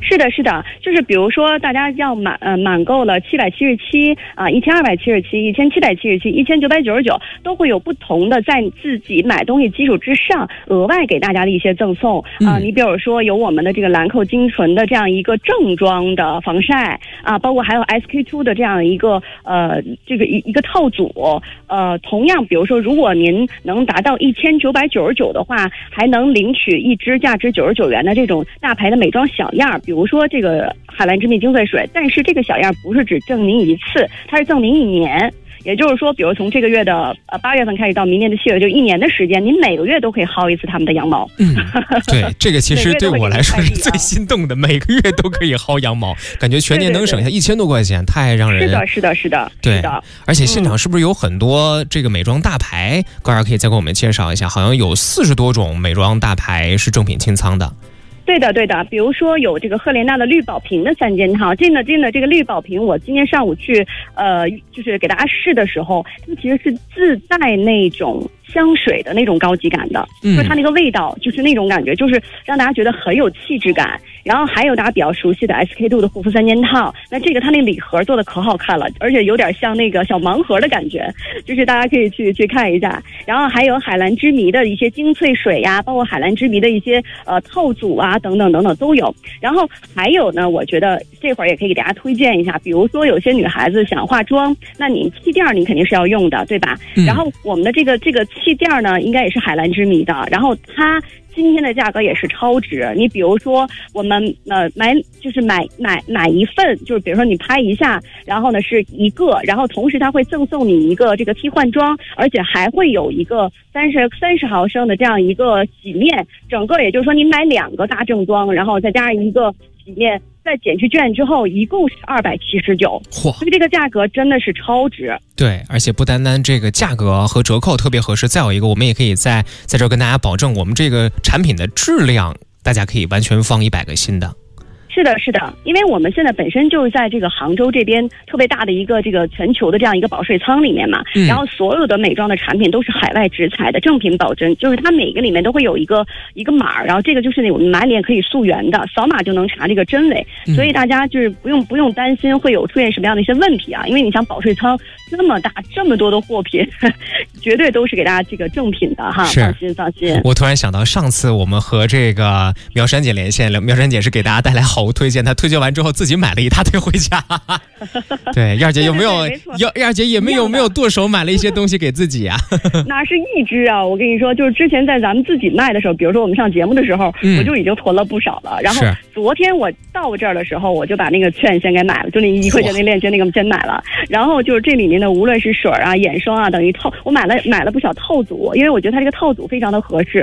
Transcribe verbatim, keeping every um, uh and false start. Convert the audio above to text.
是的，是的，就是比如说大家要满呃满购了七百七十七啊，一千二百七十七、一千七百七十七、一千九百九十九，都会有不同的在自己买东西基础之上额外给大家的一些赠送啊、呃。你比如说有我们的这个兰蔻精纯的这样一个正装的防晒啊，包括还有 S K two 的这样一个呃这个一一个套组。呃，同样，比如说如果您能达到一千九百九十九的话，还能领取一支价值九十九元的这种大牌的美妆小样，比如说这个海蓝之谜精粹水，但是这个小样不是只赠您一次，它是赠您一年。也就是说，比如从这个月的呃八月份开始到明年的七月，就一年的时间，您每个月都可以薅一次他们的羊毛。 嗯，对，这个其实对我来说是最心动的，每个月都可以薅羊毛，感觉全年能省下一千多块钱，太让人。 是的，是的，是的， 对是的。 而且现场是不是有很多这个美妆大牌？高儿可以再给我们介绍一下，好像有四十多种美妆大牌是正品清仓的。 对的，对的，比如说有这个赫莲娜的绿宝瓶的三件套，真的真的这个绿宝瓶，我今天上午去呃，就是给大家试的时候，它其实是自带那种香水的那种高级感的，嗯、就是它那个味道，就是那种感觉，就是让大家觉得很有气质感。然后还有大家比较熟悉的 S K two 的护肤三件套，那这个它那礼盒做的可好看了，而且有点像那个小盲盒的感觉，就是大家可以去去看一下。然后还有海蓝之谜的一些精粹水呀，包括海蓝之谜的一些呃套组啊，等等等等都有。然后还有呢，我觉得这会儿也可以给大家推荐一下，比如说有些女孩子想化妆，那你气垫你肯定是要用的，对吧？嗯、然后我们的这个这个气垫呢，应该也是海蓝之谜的，然后它今天的价格也是超值。你比如说我们呃买就是买买买一份，就是比如说你拍一下，然后呢是一个，然后同时它会赠送你一个这个替换装，而且还会有一个三十三十毫升的这样一个洗面，整个也就是说你买两个大正装，然后再加上一个洗面，再减去券之后，一共是二百七十九。嚯！所以这个价格真的是超值。 对，而且不单单这个价格和折扣特别合适，再有一个，我们也可以在在这儿跟大家保证，我们这个产品的质量，大家可以完全放一百个心的。 是的，是的，因为我们现在本身就是在这个杭州这边特别大的一个这个全球的这样一个保税仓里面嘛，嗯、然后所有的美妆的产品都是海外直采的，正品保真，就是它每个里面都会有一个一个码，然后这个就是那种满脸可以溯源的，扫码就能查这个真伪，嗯、所以大家就是不用不用担心会有出现什么样的一些问题啊，因为你像保税仓这么大这么多的货品，绝对都是给大家这个正品的哈，放心放心。 我突然想到上次我们和这个苗珊姐连线，苗珊姐是给大家带来好推荐，她推荐完之后自己买了一大堆回家。对，燕儿姐有没有？燕燕儿姐也没有没有剁手买了一些东西给自己啊？ 哪是一支啊？我跟你说，就是之前在咱们自己卖的时候，比如说我们上节目的时候，嗯、我就已经囤了不少了。然后昨天我到这儿的时候，我就把那个券先给买了，就那一块钱那链接那个先买了。然后就是这里面的无论是水啊、眼霜啊，等于套，我买了买了不少套组，因为我觉得它这个套组非常的合适。